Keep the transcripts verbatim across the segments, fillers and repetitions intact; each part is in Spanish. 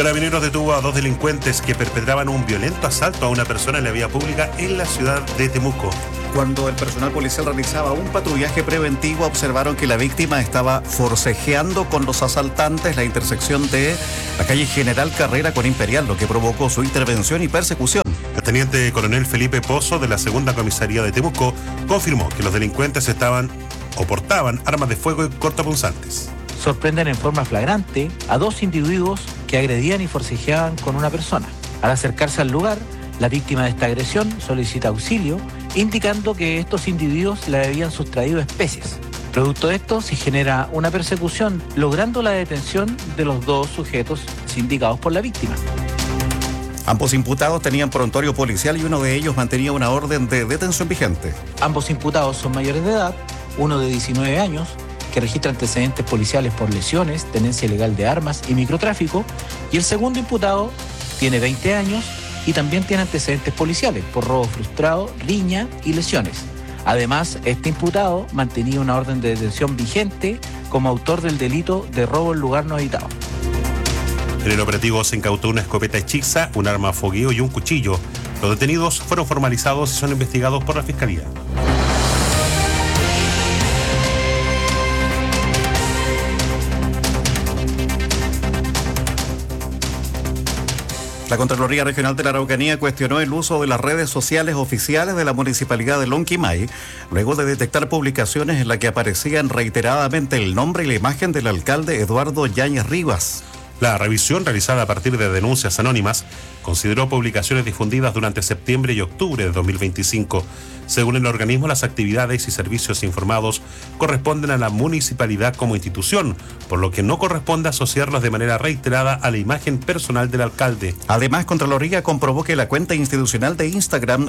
Carabineros detuvo a dos delincuentes que perpetraban un violento asalto a una persona en la vía pública en la ciudad de Temuco. Cuando el personal policial realizaba un patrullaje preventivo, observaron que la víctima estaba forcejeando con los asaltantes la intersección de la calle General Carrera con Imperial, lo que provocó su intervención y persecución. El teniente coronel Felipe Pozo, de la segunda comisaría de Temuco, confirmó que los delincuentes estaban o portaban armas de fuego y cortapunzantes. Sorprenden en forma flagrante a dos individuos que agredían y forcejeaban con una persona. Al acercarse al lugar, la víctima de esta agresión solicita auxilio, indicando que estos individuos le habían sustraído especies. Producto de esto, se genera una persecución, logrando la detención de los dos sujetos sindicados por la víctima. Ambos imputados tenían prontuario policial y uno de ellos mantenía una orden de detención vigente. Ambos imputados son mayores de edad, uno de diecinueve años, que registra antecedentes policiales por lesiones, tenencia ilegal de armas y microtráfico, y el segundo imputado tiene veinte años y también tiene antecedentes policiales por robo frustrado, riña y lesiones. Además, este imputado mantenía una orden de detención vigente como autor del delito de robo en lugar no habitado. En el operativo se incautó una escopeta hechiza, un arma a fogueo y un cuchillo. Los detenidos fueron formalizados y son investigados por la Fiscalía. La Contraloría Regional de la Araucanía cuestionó el uso de las redes sociales oficiales de la Municipalidad de Lonquimay, luego de detectar publicaciones en las que aparecían reiteradamente el nombre y la imagen del alcalde Eduardo Yáñez Rivas. La revisión, realizada a partir de denuncias anónimas, consideró publicaciones difundidas durante septiembre y octubre de dos mil veinticinco. Según el organismo, las actividades y servicios informados corresponden a la municipalidad como institución, por lo que no corresponde asociarlos de manera reiterada a la imagen personal del alcalde. Además, Contraloría comprobó que la cuenta institucional de Instagram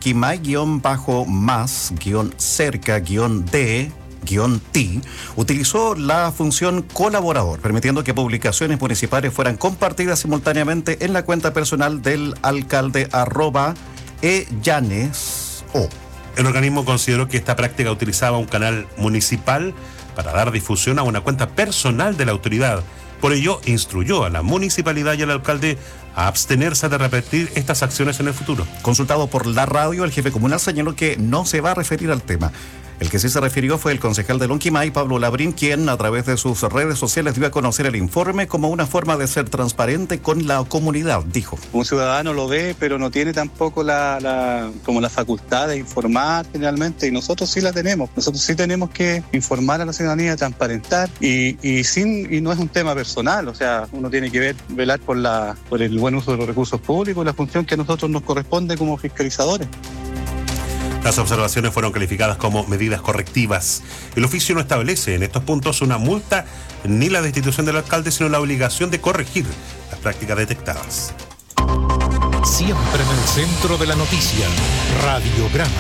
Lonquimay-más-cerca-de guión T, utilizó la función colaborador, permitiendo que publicaciones municipales fueran compartidas simultáneamente en la cuenta personal del alcalde arroba eyanes o. El organismo consideró que esta práctica utilizaba un canal municipal para dar difusión a una cuenta personal de la autoridad. Por ello, instruyó a la municipalidad y al alcalde a abstenerse de repetir estas acciones en el futuro. Consultado por la radio, el jefe comunal señaló que no se va a referir al tema. El que sí se refirió fue el concejal de Lonquimay, Pablo Labrín, quien a través de sus redes sociales dio a conocer el informe como una forma de ser transparente con la comunidad, dijo. Un ciudadano lo ve, pero no tiene tampoco la, la, como la facultad de informar generalmente, y nosotros sí la tenemos. Nosotros sí tenemos que informar a la ciudadanía, transparentar, y, y, sin, y no es un tema personal, o sea, uno tiene que ver, velar por, la, por el buen uso de los recursos públicos, la función que a nosotros nos corresponde como fiscalizadores. Las observaciones fueron calificadas como medidas correctivas. El oficio no establece en estos puntos una multa ni la destitución del alcalde, sino la obligación de corregir las prácticas detectadas. Siempre en el centro de la noticia, Radiograma.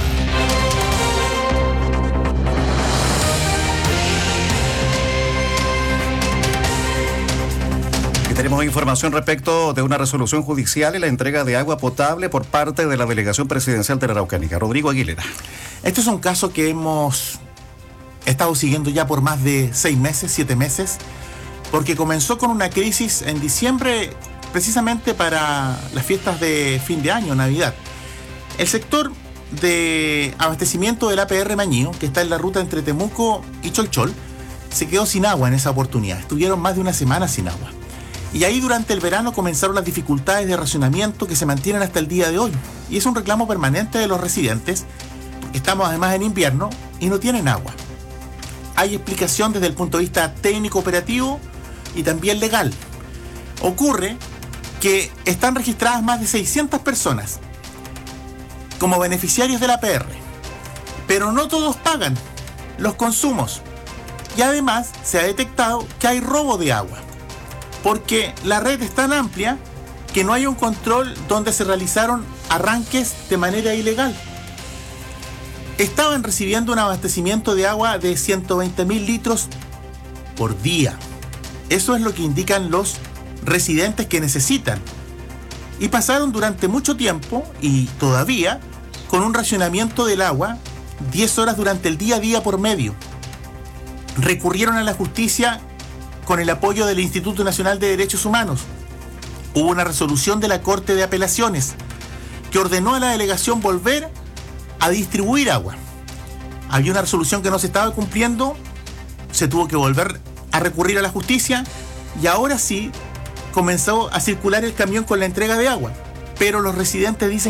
Y tenemos información respecto de una resolución judicial y la entrega de agua potable por parte de la Delegación Presidencial de la Araucanía. Rodrigo Aguilera. Este es un caso que hemos estado siguiendo ya por más de seis meses, siete meses, porque comenzó con una crisis en diciembre, precisamente para las fiestas de fin de año, Navidad. El sector de abastecimiento del A P R Mañío, que está en la ruta entre Temuco y Cholchol, se quedó sin agua en esa oportunidad. Estuvieron más de una semana sin agua. Y ahí durante el verano comenzaron las dificultades de racionamiento que se mantienen hasta el día de hoy. Y es un reclamo permanente de los residentes, porque estamos además en invierno y no tienen agua. Hay explicación desde el punto de vista técnico operativo y también legal. Ocurre que están registradas más de seiscientas personas como beneficiarios del A P R, pero no todos pagan los consumos. Y además se ha detectado que hay robo de agua, porque la red es tan amplia que no hay un control donde se realizaron arranques de manera ilegal. Estaban recibiendo un abastecimiento de agua de ciento veinte mil litros por día. Eso es lo que indican los residentes que necesitan. Y pasaron durante mucho tiempo, y todavía, con un racionamiento del agua, diez horas durante el día a día por medio. Recurrieron a la justicia con el apoyo del Instituto Nacional de Derechos Humanos. hubo una resolución de la Corte de Apelaciones que ordenó a la delegación volver a distribuir agua. Había una resolución que no se estaba cumpliendo, se tuvo que volver a recurrir a la justicia y ahora sí comenzó a circular el camión con la entrega de agua. Pero los residentes dicen